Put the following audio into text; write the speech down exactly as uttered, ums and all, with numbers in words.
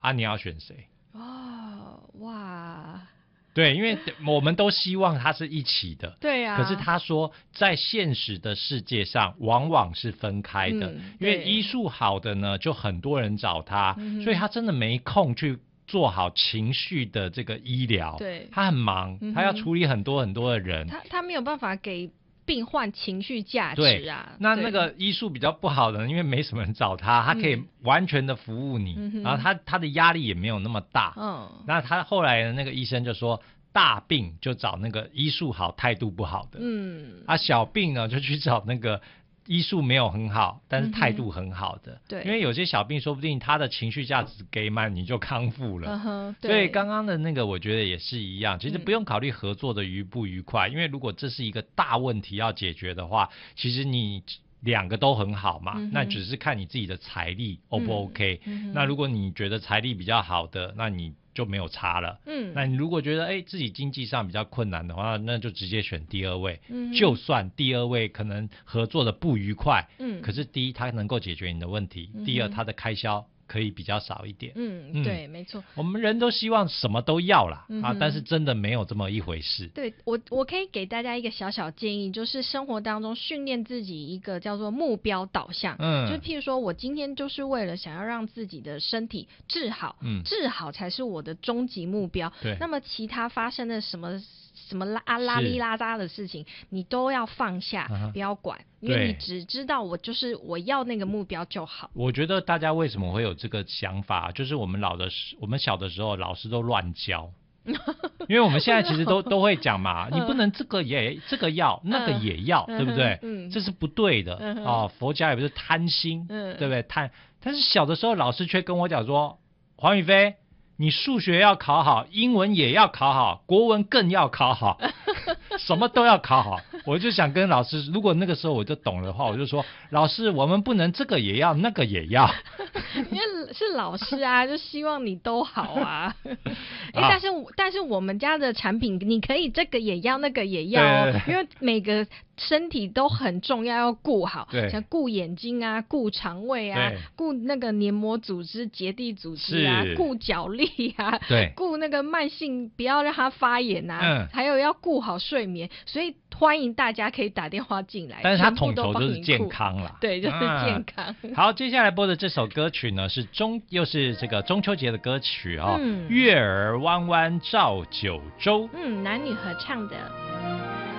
啊，你要选谁？ 哦，哇， 对，因为我们都希望它是一起的， 对啊。 可是他说，在现实的世界上，往往是分开的， 嗯、 因为医术好的呢，就很多人找他， 嗯、 所以他真的没空去做好情绪的这个医疗。 对， 他很忙， 嗯、 他要处理很多很多的人， 他他没有办法给病患情绪价值啊。 那那个医术比较不好的，因为没什么人找他，他可以完全的服务你，嗯、然后他他的压力也没有那么大。嗯，那他后来的那个医生就说，大病就找那个医术好态度不好的，嗯，啊小病呢就去找那个医术没有很好但是态度很好的，嗯、对，因为有些小病说不定他的情绪价值给满你就康复了，嗯、所以刚刚的那个我觉得也是一样，其实不用考虑合作的愉不愉快，嗯、因为如果这是一个大问题要解决的话，其实你两个都很好嘛，嗯、那只是看你自己的财力 O 不 OK，嗯、那如果你觉得财力比较好的，那你就没有差了，嗯，那你如果觉得哎自己经济上比较困难的话，那就直接选第二位，嗯，就算第二位可能合作的不愉快，嗯，可是第一他能够解决你的问题，嗯、第二他的开销可以比较少一点， 嗯，嗯对，没错， 我们人都希望什么都要啦，嗯、啊，但是真的没有这么一回事。 对，我我可以给大家一个小小建议，就是生活当中训练自己一个叫做目标导向，嗯，就譬如说我今天就是为了想要让自己的身体治好，嗯，治好才是我的终极目标，对，那么其他发生的什么什么拉拉里拉扎的事情，你都要放下，不要管，因为你只知道我就是我要那个目标就好。 我觉得大家为什么会有这个想法，就是我们老的时，我们小的时候老师都乱教。因为我们现在其实都都会讲嘛，你不能这个也这个要那个也要，对不对？嗯，这是不对的哦。佛家也不是贪心，对不对？贪，但是小的时候老师却跟我讲说，黄宇飞，你数学要考好，英文也要考好，国文更要考好，什么都要考好。我就想跟老师，如果那个时候我就懂的话，我就说，老师，我们不能这个也要，那个也要。 因为是老师啊，就希望你都好啊。哎、欸，但是但是我们家的产品，你可以这个也要，那个也要哦，对对对，因为每个身体都很重要，要顾好，像顾眼睛啊，顾肠胃啊，顾那个黏膜组织、结缔组织啊，顾脚力啊，对，顾那个慢性不要让它发炎啊，嗯、还有要顾好睡眠，所以欢迎大家可以打电话进来。 但是它统筹就是健康啦， 对，就是健康、 嗯。好，接下来播的这首歌曲呢是中又是这个中秋节的歌曲哦，嗯、月儿弯弯照九州， 嗯，男女合唱的。